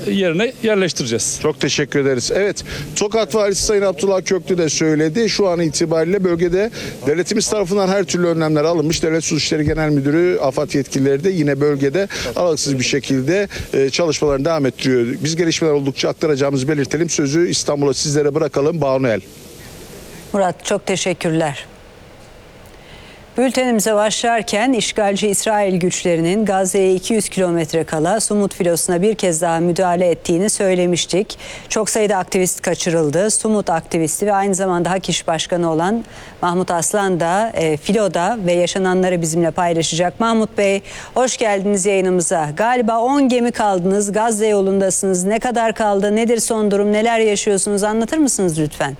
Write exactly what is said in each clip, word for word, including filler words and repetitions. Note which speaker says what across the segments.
Speaker 1: yerine yerleştireceğiz.
Speaker 2: Çok teşekkür ederiz. Evet, Tokat Valisi Sayın Abdullah Köklü de söyledi. Şu an itibariyle bölgede devletimiz tarafından her türlü önlemler alınmış. Devlet Su İşleri Genel Müdürü, AFAD yetkilileri de yine bölgede aralıksız bir şekilde e, çalışmalarını devam ettiriyor. Biz gelişmeler oldukça aktaracağımızı belirtelim. Sözü İstanbul'a sizlere bırakalım. Banu El.
Speaker 3: Murat, çok teşekkürler. Bültenimize başlarken işgalci İsrail güçlerinin Gazze'ye iki yüz kilometre kala Sumut filosuna bir kez daha müdahale ettiğini söylemiştik. Çok sayıda aktivist kaçırıldı. Sumut aktivisti ve aynı zamanda Hak İş Başkanı olan Mahmut Aslan da e, filoda ve yaşananları bizimle paylaşacak. Mahmut Bey, hoş geldiniz yayınımıza. Galiba on gemi kaldınız, Gazze yolundasınız. Ne kadar kaldı, nedir son durum, neler yaşıyorsunuz, anlatır mısınız lütfen?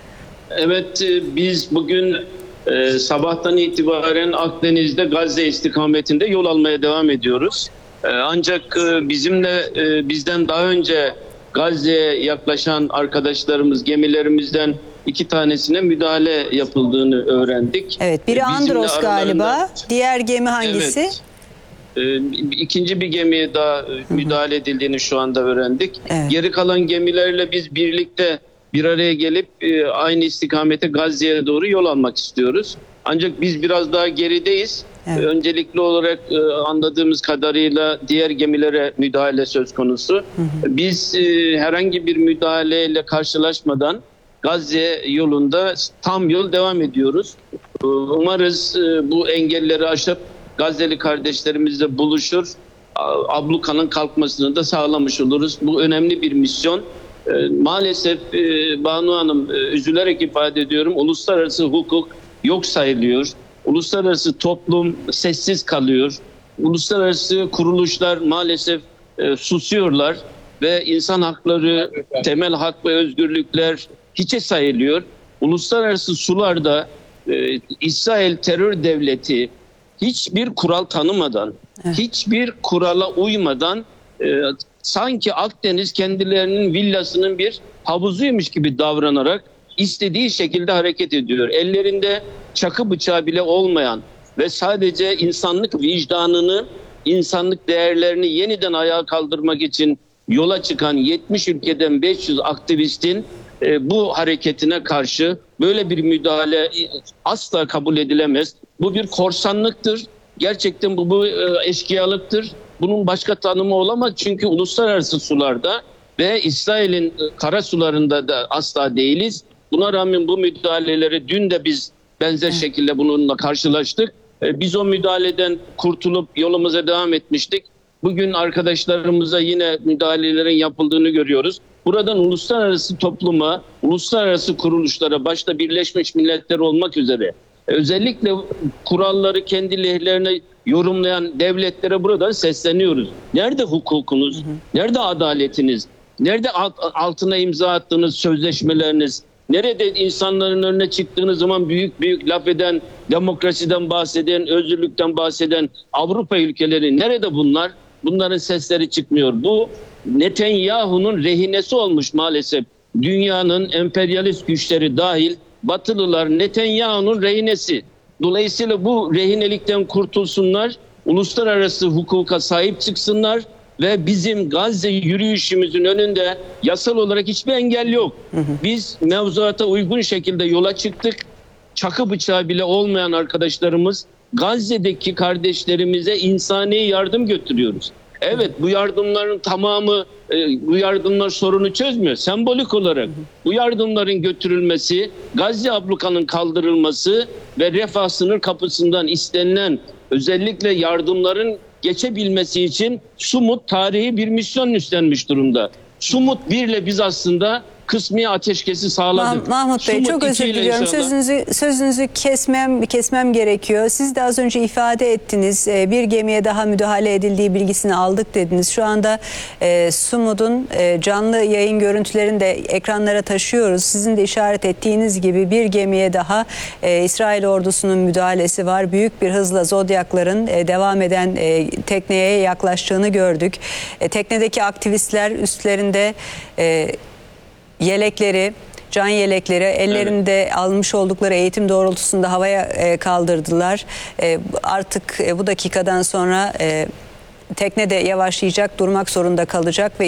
Speaker 4: Evet, biz bugün Ee, sabahtan itibaren Akdeniz'de Gazze istikametinde yol almaya devam ediyoruz. Ee, ancak e, bizimle e, bizden daha önce Gazze'ye yaklaşan arkadaşlarımız, gemilerimizden iki tanesine müdahale yapıldığını öğrendik.
Speaker 3: Evet, biri Andros aralarında... galiba. Diğer gemi hangisi?
Speaker 4: Evet. Ee, ikinci bir gemiye daha müdahale edildiğini şu anda öğrendik. Evet. Geri kalan gemilerle biz birlikte bir araya gelip e, aynı istikamete Gazze'ye doğru yol almak istiyoruz. Ancak biz biraz daha gerideyiz. Evet. E, öncelikli olarak e, anladığımız kadarıyla diğer gemilere müdahale söz konusu. Hı hı. Biz e, herhangi bir müdahaleyle karşılaşmadan Gazze yolunda tam yol devam ediyoruz. E, umarız e, bu engelleri aşıp Gazze'li kardeşlerimizle buluşur, ablukanın kalkmasını da sağlamış oluruz. Bu önemli bir misyon. Maalesef Banu Hanım, üzülerek ifade ediyorum, uluslararası hukuk yok sayılıyor. Uluslararası toplum sessiz kalıyor. Uluslararası kuruluşlar maalesef susuyorlar ve insan hakları, temel hak ve özgürlükler hiçe sayılıyor. Uluslararası sularda e, İsrail terör devleti hiçbir kural tanımadan, evet. hiçbir kurala uymadan e, sanki Akdeniz kendilerinin villasının bir havuzuymuş gibi davranarak istediği şekilde hareket ediyor. Ellerinde çakı bıçağı bile olmayan ve sadece insanlık vicdanını, insanlık değerlerini yeniden ayağa kaldırmak için yola çıkan yetmiş ülkeden beş yüz aktivistin e, bu hareketine karşı böyle bir müdahale asla kabul edilemez. Bu bir korsanlıktır. Gerçekten bu, bu e, eşkıyalıktır. Bunun başka tanımı olamaz çünkü uluslararası sularda ve İsrail'in kara sularında da asla değiliz. Buna rağmen bu müdahaleleri dün de biz benzer şekilde bununla karşılaştık. Biz o müdahaleden kurtulup yolumuza devam etmiştik. Bugün arkadaşlarımıza yine müdahalelerin yapıldığını görüyoruz. Buradan uluslararası topluma, uluslararası kuruluşlara, başta Birleşmiş Milletler olmak üzere özellikle kuralları kendi lehlerine yorumlayan devletlere buradan sesleniyoruz. Nerede hukukunuz? Hı hı. Nerede adaletiniz? Nerede altına imza attığınız sözleşmeleriniz? Nerede insanların önüne çıktığınız zaman büyük büyük laf eden, demokrasiden bahseden, özgürlükten bahseden Avrupa ülkeleri nerede bunlar? Bunların sesleri çıkmıyor. Bu Netanyahu'nun rehinesi olmuş maalesef. Dünyanın emperyalist güçleri dahil Batılılar Netanyahu'nun rehinesi. Dolayısıyla bu rehinelikten kurtulsunlar, uluslararası hukuka sahip çıksınlar ve bizim Gazze yürüyüşümüzün önünde yasal olarak hiçbir engel yok. Hı hı. Biz mevzuata uygun şekilde yola çıktık. Çakı bıçağı bile olmayan arkadaşlarımız Gazze'deki kardeşlerimize insani yardım götürüyoruz. Evet, bu yardımların tamamı, e, bu yardımlar sorunu çözmüyor. Sembolik olarak bu yardımların götürülmesi, Gazze ablukanın kaldırılması ve Refah sınır kapısından istenilen özellikle yardımların geçebilmesi için Sumut tarihi bir misyon üstlenmiş durumda. Sumut bir ile biz aslında kısmi ateşkesi sağladık.
Speaker 3: Mahmut Bey, çok özür diliyorum. Sözünüzü, sözünüzü kesmem kesmem gerekiyor. Siz de az önce ifade ettiniz. Bir gemiye daha müdahale edildiği bilgisini aldık dediniz. Şu anda e, Sumut'un e, canlı yayın görüntülerini de ekranlara taşıyoruz. Sizin de işaret ettiğiniz gibi bir gemiye daha e, İsrail ordusunun müdahalesi var. Büyük bir hızla Zodyakların e, devam eden e, tekneye yaklaştığını gördük. E, teknedeki aktivistler üstlerinde e, yelekleri, can yelekleri, ellerinde evet. almış oldukları eğitim doğrultusunda havaya e, kaldırdılar. E, artık e, bu dakikadan sonra e, tekne de yavaşlayacak, durmak zorunda kalacak ve